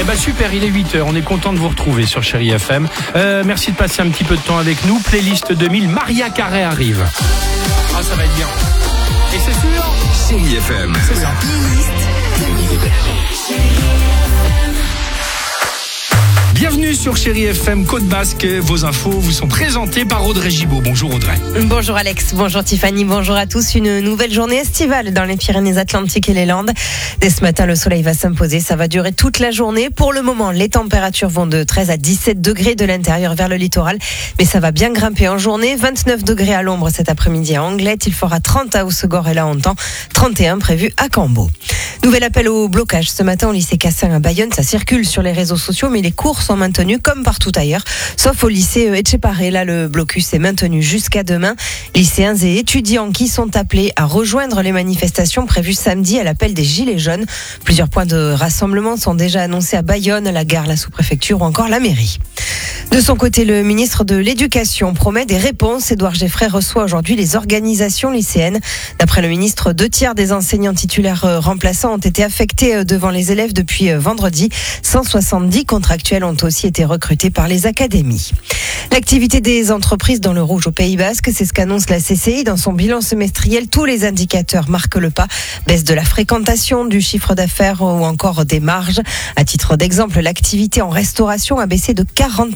Super, il est 8h, on est content de vous retrouver sur Chérie FM. Merci de passer un petit peu de temps avec nous. Playlist 2000, Maria Carey arrive. Ah, ça va être bien. Et c'est sûr, Chérie FM. c'est ça. Bienvenue sur Chérie FM Côte Basque. Vos infos vous sont présentées par Audrey Gibaud. Bonjour Audrey. Bonjour Alex, bonjour Tiffany, bonjour à tous. Une nouvelle journée estivale dans les Pyrénées-Atlantiques et les Landes. Dès ce matin, le soleil va s'imposer. Ça va durer toute la journée. Pour le moment, les températures vont de 13 à 17 degrés de l'intérieur vers le littoral. Mais ça va bien grimper en journée. 29 degrés à l'ombre cet après-midi à Anglette. Il fera 30 à Haussegor et là on 31 prévu à Cambo. Nouvel appel au blocage ce matin au lycée Cassin à Bayonne. Ça circule sur les réseaux sociaux, mais les cours sont maintenus comme partout ailleurs, sauf au lycée Etcheparé. Là, le blocus est maintenu jusqu'à demain. Lycéens et étudiants qui sont appelés à rejoindre les manifestations prévues samedi à l'appel des Gilets jaunes. Plusieurs points de rassemblement sont déjà annoncés à Bayonne, la gare, la sous-préfecture ou encore la mairie. De son côté, le ministre de l'Éducation promet des réponses. Édouard Geffray reçoit aujourd'hui les organisations lycéennes. D'après le ministre, 2/3 des enseignants titulaires remplaçants ont été affectés devant les élèves depuis vendredi. 170 contractuels ont aussi été recrutés par les académies. L'activité des entreprises dans le rouge au Pays Basque, c'est ce qu'annonce la CCI dans son bilan semestriel. Tous les indicateurs marquent le pas. Baisse de la fréquentation, du chiffre d'affaires ou encore des marges. À titre d'exemple, l'activité en restauration a baissé de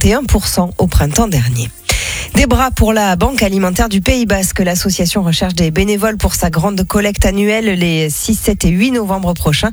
41% au printemps dernier. Des bras pour la Banque alimentaire du Pays Basque. L'association recherche des bénévoles pour sa grande collecte annuelle les 6, 7 et 8 novembre prochains.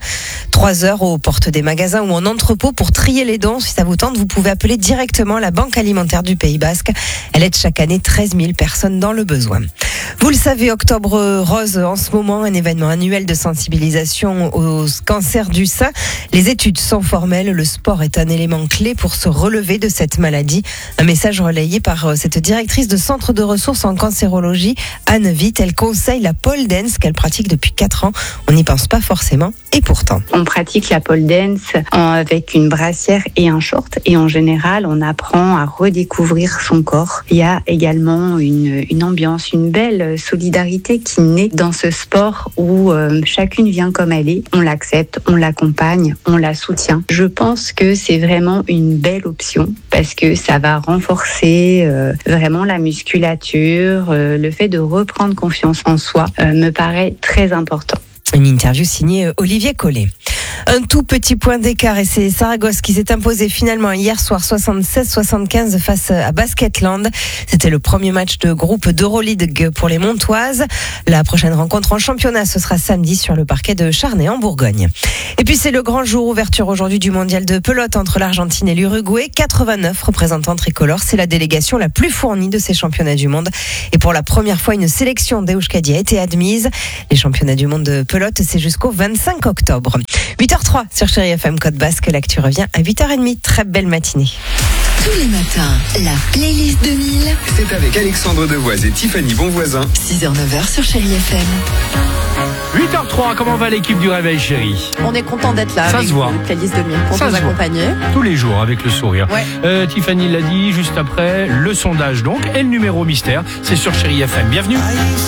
3 heures aux portes des magasins ou en entrepôt pour trier les dons. Si ça vous tente, vous pouvez appeler directement la Banque alimentaire du Pays Basque. Elle aide chaque année 13 000 personnes dans le besoin. Vous le savez, Octobre Rose en ce moment, un événement annuel de sensibilisation au cancer du sein. Les études sont formelles, le sport est un élément clé pour se relever de cette maladie. Un message relayé par cette directrice de centre de ressources en cancérologie, Anne Witt. Elle conseille la pole dance qu'elle pratique depuis 4 ans. On n'y pense pas forcément et pourtant. On pratique la pole dance avec une brassière et un short et en général on apprend à redécouvrir son corps. Il y a également une ambiance, une belle solidarité qui naît dans ce sport où chacune vient comme elle est, on l'accepte, on l'accompagne, on la soutient. Je pense que c'est vraiment une belle option parce que ça va renforcer vraiment la musculature, le fait de reprendre confiance en soi me paraît très important. Une interview signée Olivier Collet. Un tout petit point d'écart et c'est Saragosse qui s'est imposé finalement hier soir 76-75 face à Basketland. C'était le premier match de groupe d'Euroleague pour les Montoises. La prochaine rencontre en championnat, ce sera samedi sur le parquet de Charnay en Bourgogne. Et puis c'est le grand jour, ouverture aujourd'hui du mondial de pelote entre l'Argentine et l'Uruguay. 89 représentants tricolores, c'est la délégation la plus fournie de ces championnats du monde. Et pour la première fois, une sélection d'Euskadi a été admise. Les championnats du monde de pelote, c'est jusqu'au 25 octobre. 8h03 sur Chérie FM Côte Basque, l'actu revient à 8h30. Très belle matinée. Tous les matins, la playlist 2000. C'est avec Alexandre Devoise et Tiffany Bonvoisin. 6h-9h sur Chérie FM. 8h03, comment va l'équipe du Réveil Chérie? On est content d'être là. Ça avec se voit. Playlist 2000 pour Ça nous se voit. accompagner. Tous les jours avec le sourire. Ouais. Tiffany l'a dit juste après, le sondage donc et le numéro mystère, c'est sur Chérie FM. Bienvenue.